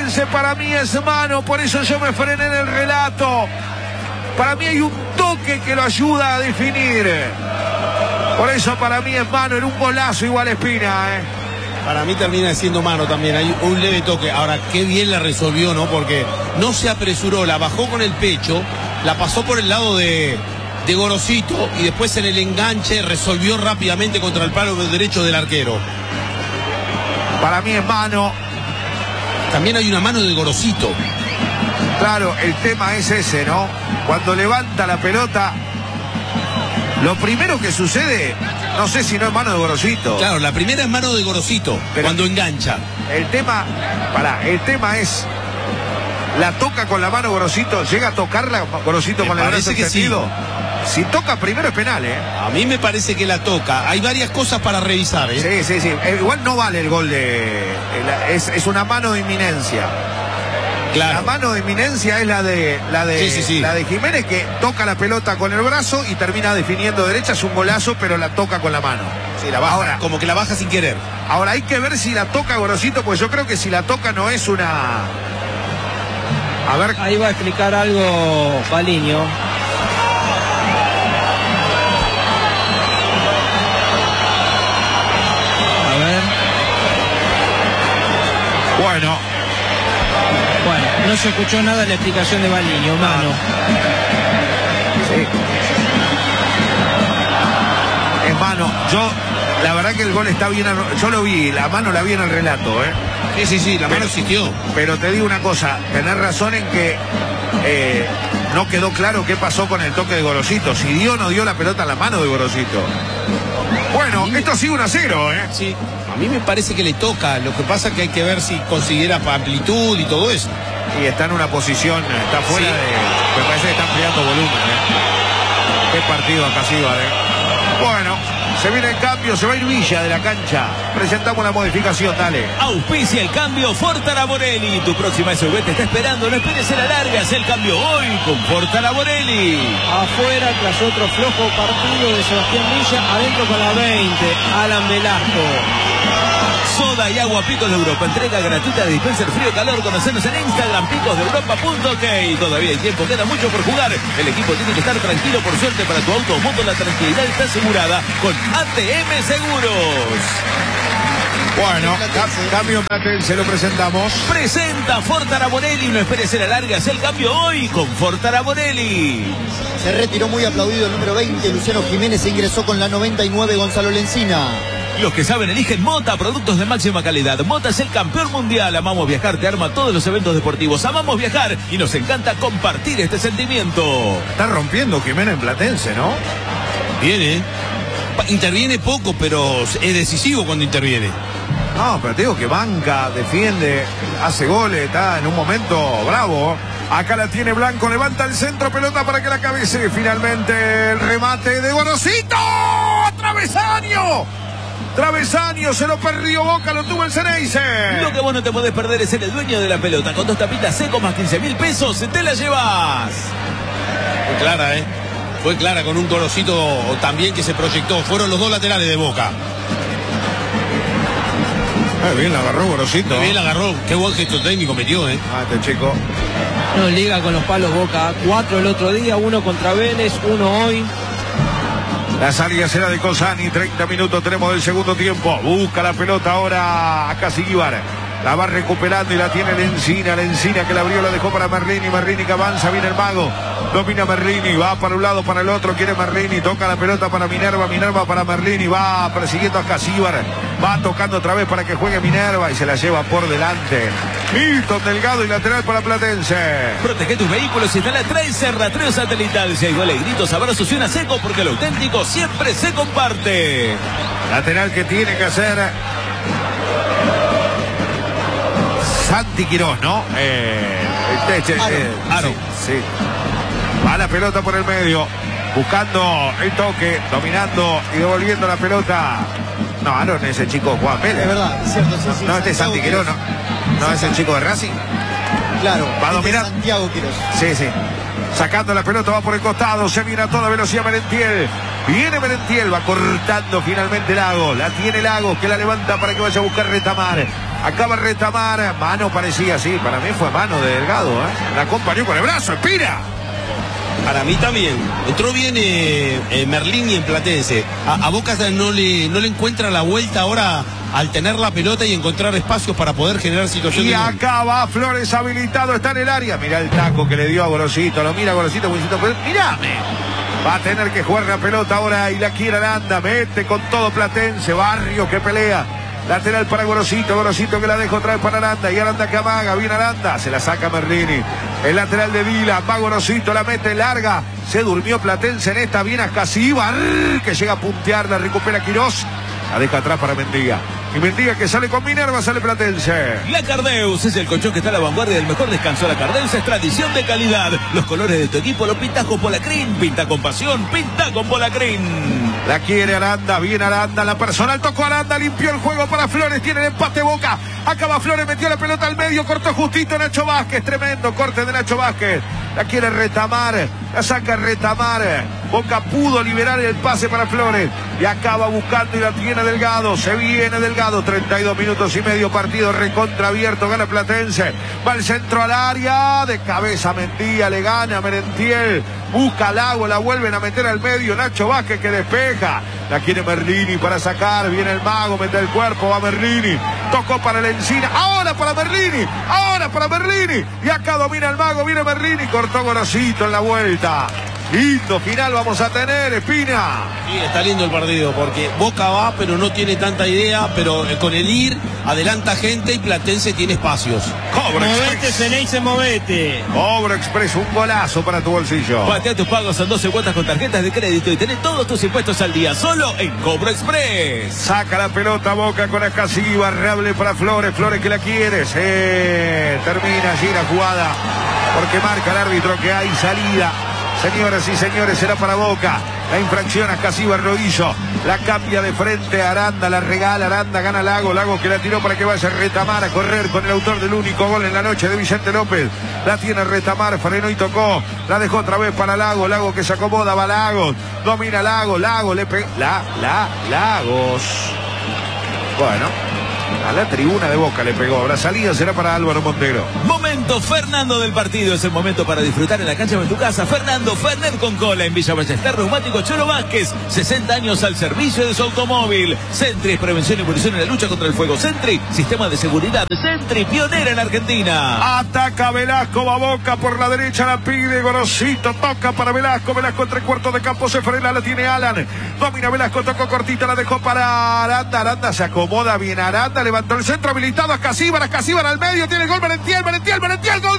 Platense, para mí es mano, por eso yo me frené en el relato. Para mí hay un toque que lo ayuda a definir. Por eso para mí es mano, en un golazo igual Espina, Para mí termina siendo mano también, hay un leve toque. Ahora, qué bien la resolvió, ¿no? Porque no se apresuró, la bajó con el pecho, la pasó por el lado de Gorosito y después en el enganche resolvió rápidamente contra el palo derecho del arquero. Para mí es mano. También hay una mano de Gorosito. Claro, el tema es ese, ¿no? Cuando levanta la pelota, lo primero que sucede, no sé si no es mano de Gorosito. Claro, la primera es mano de Gorosito, pero cuando engancha. El tema es, la toca con la mano Gorosito, llega a tocarla Gorosito con el brazo extendido. Si toca primero es penal, A mí me parece que la toca. Hay varias cosas para revisar, Sí. Igual no vale el gol es una mano de inminencia. Claro. La mano de inminencia es la de Jiménez, que toca la pelota con el brazo y termina definiendo derecha. Es un golazo, pero la toca con la mano. Sí, la baja, ahora, como que la baja sin querer. Ahora hay que ver si la toca Gorosito, pues yo creo que si la toca no es una... A ver. Ahí va a explicar algo Baliño. Bueno, no se escuchó nada en la explicación de Baliño, mano. Sí. Es mano. La verdad que el gol está bien. Yo lo vi, la mano la vi en el relato, Sí, la mano existió. Pero te digo una cosa, tenés razón en que no quedó claro qué pasó con el toque de Gorosito. Si dio o no dio la pelota a la mano de Gorosito. Bueno, esto sigue 1-0, Sí. A mí me parece que le toca, lo que pasa que hay que ver si consiguiera amplitud y todo eso. Y está en una posición, está fuera me parece que está ampliando volumen, Qué partido acá sí, Bueno, se viene el cambio, se va a ir Villa de la cancha. Presentamos la modificación, dale. Auspicia el cambio Ford Araborelli. Tu próxima SUV te está esperando, no esperes a la larga, haz el cambio hoy con Ford Araborelli. Afuera, tras otro flojo partido de Sebastián Villa, adentro con la 20, Alan Velasco. Soda y agua Picos de Europa. Entrega gratuita de dispenser frío-calor. Conocernos en Instagram, picosdeeuropa.ok. Todavía hay tiempo, queda mucho por jugar. El equipo tiene que estar tranquilo. Por suerte para tu auto o moto, la tranquilidad está asegurada con ATM Seguros. Bueno, cambio en Platense, lo presentamos. Presenta Ford Araborelli. No esperes a la larga, haz el cambio hoy con Ford Araborelli. Se retiró muy aplaudido el número 20, Luciano Jiménez, e ingresó con la 99, Gonzalo Lencina. Los que saben eligen Mota, productos de máxima calidad. Mota es el campeón mundial. Amamos viajar, te arma todos los eventos deportivos. Amamos viajar y nos encanta compartir este sentimiento. Está rompiendo Jiménez en Platense, ¿no? Viene. Interviene poco, pero es decisivo cuando interviene. No, pero te digo que banca, defiende, hace goles, está en un momento bravo. Acá la tiene Blanco, levanta el centro, pelota para que la cabece. Finalmente el remate de Gorosito. ¡Travesaño! Travesaño, se lo perdió Boca, lo tuvo el Ceneice. Lo que vos no te podés perder es ser el dueño de la pelota. Con 2 tapitas secos más 15.000 pesos, te la llevas. Fue clara, Fue clara con un Gorosito también que se proyectó. Fueron los 2 laterales de Boca. Bien la agarró Gorosito. Bien la agarró. Qué buen gesto técnico metió, este chico. No liga con los palos Boca. 4 el otro día, 1 contra Vélez, 1 hoy. La salida será de Cosani, 30 minutos tenemos del segundo tiempo. Busca la pelota ahora a Casiguibar. La va recuperando y la tiene Lencina que la abrió, la dejó para Merlini que avanza, viene el mago. Domina Merlini, va para un lado, para el otro, quiere Merlini, toca la pelota para Minerva para Merlini, va persiguiendo a Casiguibar. Va tocando otra vez para que juegue Minerva y se la lleva por delante. Milton Delgado y lateral para Platense. Protege tus vehículos y instala Tracer rastreo satelital. Si hay goles, gritos, abrazos y una seco, porque lo auténtico siempre se comparte. Lateral que tiene que hacer Santi Quirós, ¿no? Aro. Sí. Va la pelota por el medio, buscando el toque, dominando y devolviendo la pelota. No, Aaron es el chico Juan Vélez. Es verdad, es cierto, sí. No, este es Santi Quirós, ¿no? No es el chico de Racing. Claro, va a dominar. Santiago Quirós. Sí. Sacando la pelota, va por el costado, se viene a toda velocidad Merentiel. Viene Merentiel, va cortando finalmente Lagos. La tiene Lagos, que la levanta para que vaya a buscar Retamar. Acaba Retamar. Mano parecía, sí. Para mí fue mano de Delgado. La acompañó con el brazo. Espira. Para mí también. Entró bien Merlini en Platense. A Boca no le encuentra la vuelta ahora al tener la pelota y encontrar espacios para poder generar situaciones. Y acá va Flores habilitado, está en el área. Mira el taco que le dio a Gorosito. Lo mira Gorosito, pero mírame. Va a tener que jugar la pelota ahora y la quiere Aranda. Mete con todo Platense. Barrio que pelea. Lateral para Gorosito, Gorosito que la deja otra vez para Aranda, y Aranda que amaga, viene Aranda, se la saca Merlini, el lateral de Vila, va Gorosito, la mete larga, se durmió Platense en esta, viene Ascasíbar, que llega a puntear, la recupera Quirós, la deja atrás para Mendía. Y Mendía que sale con Minerva, sale Platense. La Cardeus es el colchón que está a la vanguardia del mejor descanso. La Cardeus es tradición de calidad. Los colores de tu equipo lo pintas con Polacrin. Pinta con pasión, pinta con Polacrin. La quiere Aranda, viene Aranda, la personal tocó Aranda, limpió el juego para Flores, tiene el empate Boca. Acaba Flores, metió la pelota al medio, cortó justito Nacho Vázquez, tremendo corte de Nacho Vázquez. La quiere Retamar, la saca Retamar. Boca pudo liberar el pase para Flores y acaba buscando y la tiene Delgado. Se viene Delgado, 32 minutos y medio, partido recontra abierto, gana Platense. Va el centro al área, de cabeza Mendía, le gana Merentiel. Busca Lago, la vuelven a meter al medio. Nacho Vázquez que despeja. La quiere Merlini para sacar. Viene el mago, mete el cuerpo, va Merlini. Tocó para el Encina. Ahora para Merlini. Ahora para Merlini. Y acá domina el mago, viene Merlini. Cortó Gorosito en la vuelta. Lindo final vamos a tener, Espina. Sí, está lindo el partido porque Boca va, pero no tiene tanta idea, pero con el ir adelanta gente y Platense tiene espacios. Cobra Movete, Express. Ceneice, movete. Cobra Express, un golazo para tu bolsillo. Patea tus pagos en 12 cuotas con tarjetas de crédito y tenés todos tus impuestos al día, solo en Cobra Express. Saca la pelota Boca con Ascasíbar, reable para Flores, Flores que la quiere, termina allí la jugada, porque marca el árbitro que hay salida. Señoras y señores, será para Boca. La infracción a Ascasíbar lo hizo. La cambia de frente a Aranda, la regala Aranda, gana Lago. Lago que la tiró para que vaya Retamar a correr con el autor del único gol en la noche de Vicente López. La tiene Retamar, frenó y tocó. La dejó otra vez para Lago. Lago que se acomoda, va Lagos. Domina Lago, Lago le pega. Lagos. Bueno. A la tribuna de Boca le pegó. La salida será para Álvaro Montero. Momento Fernando del partido. Es el momento para disfrutar en la cancha o en tu casa. Fernando Fernet con cola en Villa Ballester. Neumático Cholo Vázquez. 60 años al servicio de su automóvil. Sentry es prevención y munición en la lucha contra el fuego. Sentry, sistema de seguridad. Sentry, pionera en Argentina. Ataca Velasco, va Boca por la derecha, la pide Gorosito, toca para Velasco, Velasco entre cuartos de campo, se frena, la tiene Alan, domina Velasco, tocó cortita, la dejó para Aranda, Aranda se acomoda bien, Aranda levantó el centro habilitado, Ascasíbar al medio, tiene el gol, Merentiel, gol.